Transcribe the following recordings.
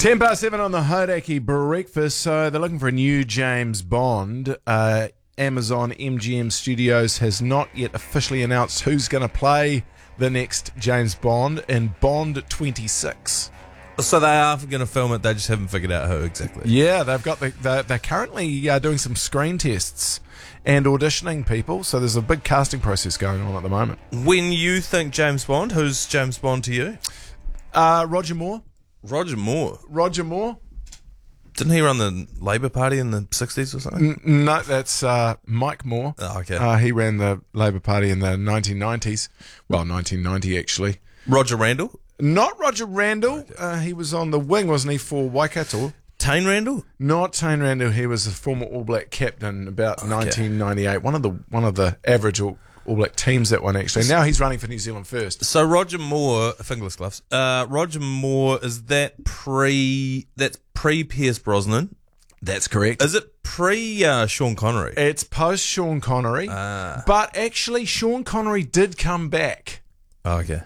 10 past 7 on the Hodaki Breakfast. So they're looking for a new James Bond. Amazon MGM Studios has not yet officially announced who's going to play the next James Bond in Bond 26. So they are going to film it, they just haven't figured out who exactly. Yeah, they've got they're currently doing some screen tests and auditioning people. So there's a big casting process going on at the moment. When you think James Bond, who's James Bond to you? Roger Moore. Roger Moore. Roger Moore. Didn't he run the Labour Party in the 60s or something? No, that's Mike Moore. Oh, okay. He ran the Labour Party in the 1990s. Well, 1990 actually. Roger Randall? Not Roger Randall. He was on the wing, wasn't he, for Waikato? Tane Randall? Not Tane Randall. He was a former All Black captain about 1998. One of the average All Black teams, that one actually. Now he's running for New Zealand first. So Roger Moore, fingerless gloves. Roger Moore, is that pre Pierce Brosnan? That's correct. Is it pre Sean Connery? It's post Sean Connery. But actually, Sean Connery did come back. Oh, okay.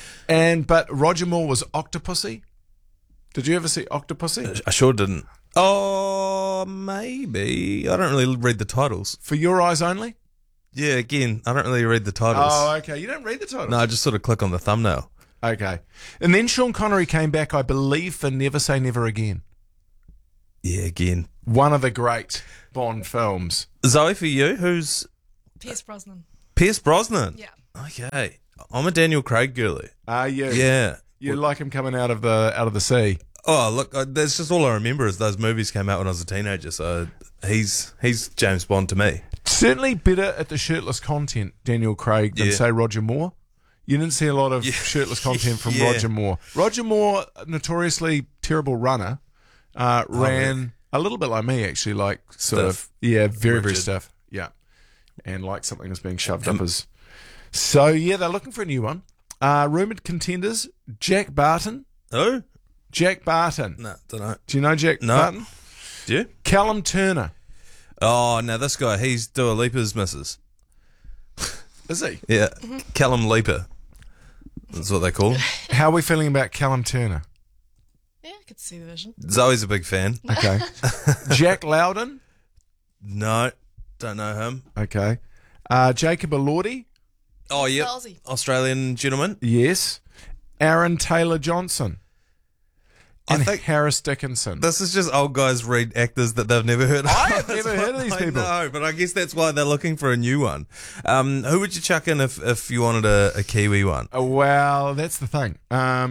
But Roger Moore was Octopussy. Did you ever see Octopussy? I sure didn't. Oh, maybe. I don't really read the titles. For Your Eyes Only? Yeah, again, I don't really read the titles. Oh, okay. You don't read the titles? No, I just sort of click on the thumbnail. Okay. And then Sean Connery came back, I believe, for Never Say Never Again. Yeah, again. One of the great Bond films. Zoe, for you, who's... Pierce Brosnan. Pierce Brosnan? Yeah. Okay. I'm a Daniel Craig girly. Are you? Yeah. You like him coming out of the sea. Oh, look, that's just all I remember is those movies came out when I was a teenager, so he's James Bond to me. Certainly better at the shirtless content, Daniel Craig, than, say, Roger Moore. You didn't see a lot of shirtless content from Roger Moore. Roger Moore, notoriously terrible runner, ran a little bit like me, actually, like sort of, very stiff. Yeah. And like something was being shoved up his... So, yeah, they're looking for a new one. Rumoured contenders, Jack Barton. Who? Jack Barton. No, don't know. Do you know Jack Barton? Do you? Callum Turner. Oh, now this guy, he's Dua Lipa's missus. Is he? Yeah, Callum Lipa. That's what they call him. How are we feeling about Callum Turner? Yeah, I could see the vision. Zoe's a big fan. Okay. Jack Loudon? No, don't know him. Okay. Jacob Elordi? Oh, yeah. Aussie. Australian gentleman. Yes. Aaron Taylor-Johnson. And I think Harris Dickinson. this is just old guys read actors that they've never heard of. I have never heard of these people. No, but I guess that's why they're looking for a new one. Who would you chuck in if you wanted a Kiwi one? Well, that's the thing.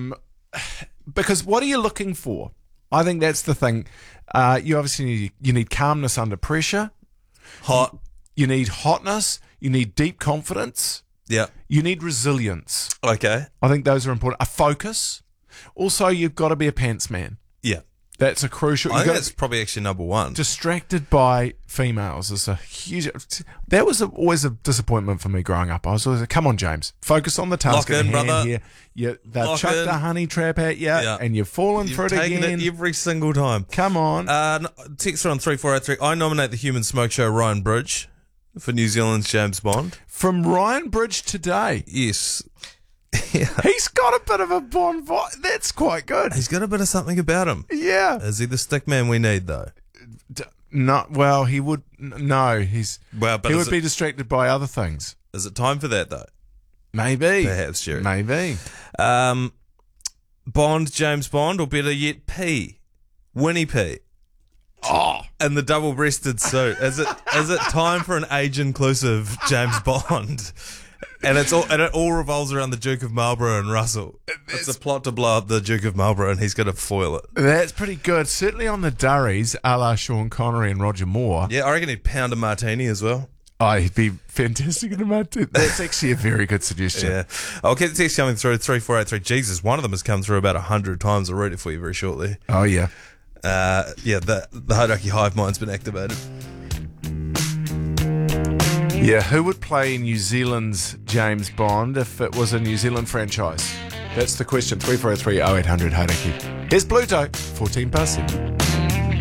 Because what are you looking for? I think that's the thing. You obviously need calmness under pressure. Hot. You need hotness. You need deep confidence. Yeah. You need resilience. Okay. I think those are important. A focus. Also, you've got to be a pants man. Yeah. That's a crucial... I think that's probably actually number one. Distracted by females is a huge... That was always a disappointment for me growing up. I was always like, come on, James. Focus on the task Lock at in, hand brother. here. They've Lock chucked in. a honey trap at you, and you've fallen for it You've taken again. it every single time. Come on. Text on 3483. I nominate the Human Smoke Show Ryan Bridge for New Zealand's James Bond. From Ryan Bridge today. Yes. He's got a bit of a Bond vibe. That's quite good. He's got a bit of something about him. Yeah. Is he the stick man we need, though? No, well, he would... No, he But would be distracted by other things. Is it time for that, though? Maybe. Perhaps, Jerry. Maybe. Bond, James Bond, or better yet, P. Winnie P. Oh. In the double-breasted suit. Is it time for an age-inclusive James Bond? And it all revolves around the Duke of Marlborough and Russell. It's a plot to blow up the Duke of Marlborough, and he's going to foil it. That's pretty good. Certainly on the durries, a la Sean Connery and Roger Moore. Yeah, I reckon he'd pound a martini as well. Oh, he'd be fantastic in a martini. That's actually a very good suggestion. Yeah. I'll get the text coming through, 3483. Jesus, one of them has come through about 100 times. I'll read it for you very shortly. Oh, yeah. The Hodaki hive mind's been activated. Yeah, who would play New Zealand's James Bond if it was a New Zealand franchise? That's the question. 3483 0800 Hodaki. Here's Pluto, 14 past 7.